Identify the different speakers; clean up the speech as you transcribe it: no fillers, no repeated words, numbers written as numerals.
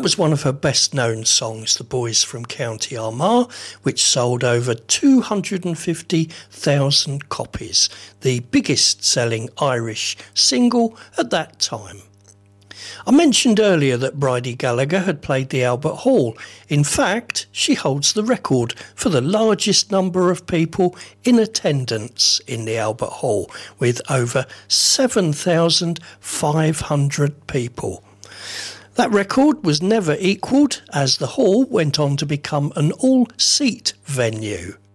Speaker 1: That was one of her best-known songs, The Boys from County Armagh, which sold over 250,000 copies, the biggest-selling Irish single at that time. I mentioned earlier that Bridie Gallagher had played the Albert Hall. In fact, she holds the record for the largest number of people in attendance in the Albert Hall, with over 7,500 people. That record was never equalled, as the hall went on to become an all-seat venue.